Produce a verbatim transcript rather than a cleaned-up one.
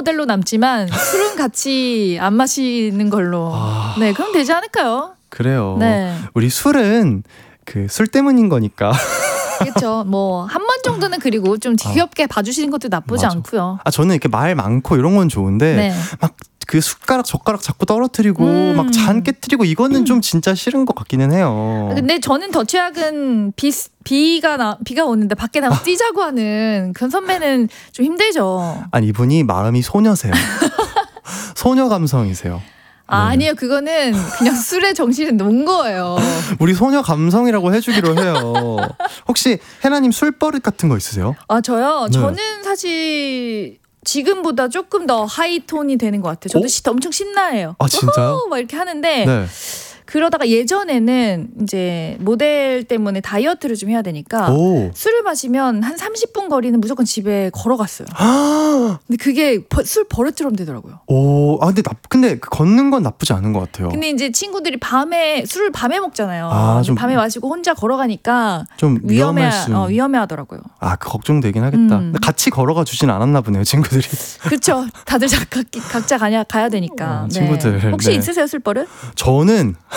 모델로 남지만 술은 같이 안 마시는 걸로. 아... 네, 그럼 되지 않을까요? 그래요. 네. 우리 술은 그 술 때문인 거니까. 그렇죠. 뭐 한 번 정도는 그리고 좀 귀엽게 아, 봐주시는 것도 나쁘지 맞아. 않고요. 아 저는 이렇게 말 많고 이런 건 좋은데 네. 막 그 숟가락 젓가락 자꾸 떨어뜨리고 음. 막 잔 깨뜨리고 이거는 음. 좀 진짜 싫은 것 같기는 해요. 근데 저는 더 최악은 비 비가 나 비가 오는데 밖에 나가 뛰자고 하는 그런 선배는 좀 힘들죠. 아니 이분이 마음이 소녀세요. 소녀 감성이세요. 아, 네. 아니에요. 그거는 그냥 술에 정신이 논 거예요. 우리 소녀 감성이라고 해주기로 해요. 혹시 해나님 술버릇 같은 거 있으세요? 아 저요? 네. 저는 사실 지금보다 조금 더 하이톤이 되는 것 같아요. 저도 시, 엄청 신나해요. 아 진짜요? 막 이렇게 하는데 네. 그러다가 예전에는 이제 모델 때문에 다이어트를 좀 해야 되니까 오. 술을 마시면 한 삼십 분 거리는 무조건 집에 걸어갔어요. 근데 그게 버, 술 버릇처럼 되더라고요. 오, 아 근데 나 근데 걷는 건 나쁘지 않은 것 같아요. 근데 이제 친구들이 밤에 술을 밤에 먹잖아요. 아, 좀, 밤에 마시고 혼자 걸어가니까 좀 위험해 위험할 수... 어, 위험해하더라고요. 아, 그 걱정되긴 하겠다. 음. 근데 같이 걸어가 주진 않았나 보네요, 친구들이. 그렇죠. 다들 각, 각자 가냐 가야 되니까. 어, 친구들. 네. 혹시 네. 있으세요 술 버릇? 저는